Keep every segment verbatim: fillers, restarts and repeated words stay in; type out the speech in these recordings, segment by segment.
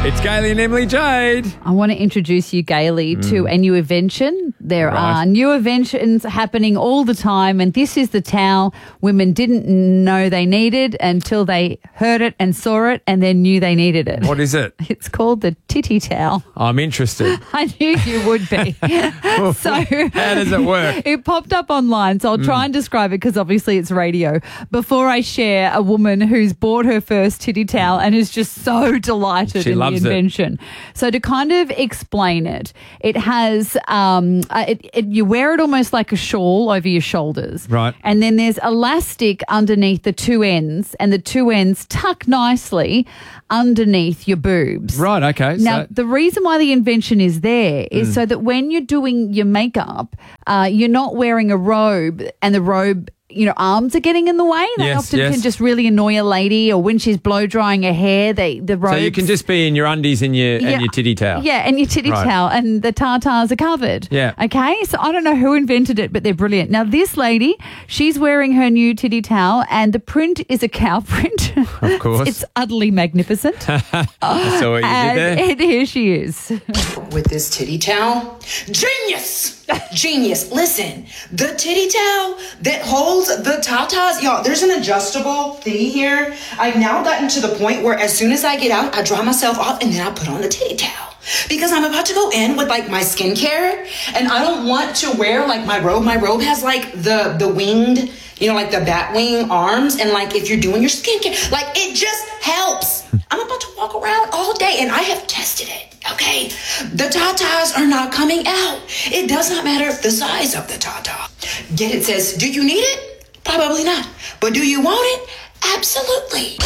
It's Gailey and Emily Jade. I want to introduce you, Gailey, mm. to a new invention. There right. are new inventions happening all the time, and this is the towel women didn't know they needed until they heard it and saw it and then knew they needed it. What is it? It's called the titty towel. I'm interested. I knew you would be. So how does it work? It popped up online, so I'll try mm. and describe it because obviously it's radio. Before I share a woman who's bought her first titty towel and is just so delighted she in loves the invention. It. So to kind of explain it, it has um, uh, it, it, you wear it almost like a shawl over your shoulders, right? And then there's elastic underneath the two ends, and the two ends tuck nicely underneath your boobs. Right. Okay. Now so- the reason why the invention is there is mm. so that when you're doing your makeup, uh, you're not wearing a robe, and the robe, you know, arms are getting in the way. They yes, often yes. can just really annoy a lady, or when she's blow drying her hair, they the robes. So you can just be in your undies and your yeah, and your titty towel. Yeah, and your titty right. towel, and the tartars are covered. Yeah. Okay, so I don't know who invented it, but they're brilliant. Now this lady, she's wearing her new titty towel, and the print is a cow print. Of course, it's utterly magnificent. So what you and did there. And here she is with this titty towel. Genius. Genius. Listen, the titty towel that holds the tatas, y'all, there's an adjustable thing here. I've now gotten to the point where as soon as I get out, I dry myself off and then I put on the titty towel. Because I'm about to go in with like my skincare, and I don't want to wear like my robe. My robe has like the, the winged, you know, like the bat wing arms. And like if you're doing your skincare, like it just helps. I'm about to walk around all day, and I have tested it. Okay, the tatas are not coming out. It does not matter the size of the tata. Yet it says, do you need it? Probably not. But do you want it? Absolutely.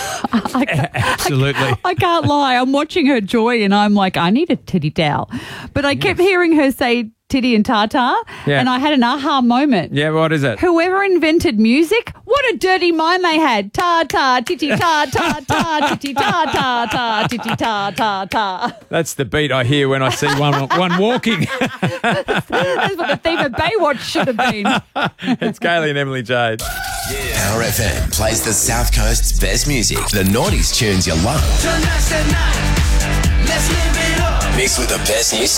I Absolutely. I, I can't lie. I'm watching her joy, and I'm like, I need a titty towel. But I yes. kept hearing her say titty and tata, yeah. and I had an aha moment. Yeah, what is it? Whoever invented music, what a dirty mind they had. Ta-ta, titty-ta-ta-ta, titty-ta-ta-ta, titty-ta-ta-ta. That's the beat I hear when I see one one walking. that's, that's what the theme of Baywatch should have been. It's Gailey and Emily Jade. Yeah. Power F M plays the South Coast's best music. The noughties tunes you love. Tonight's the night. Let's live it up. Mixed with the best new